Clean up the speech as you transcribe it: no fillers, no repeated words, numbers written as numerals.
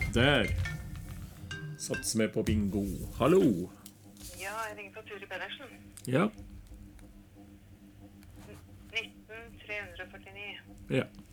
Der. Satser vi på bingo. Hallo. Ja, jeg ringer fra Turi Pedersen. Ja. 19 349. Ja.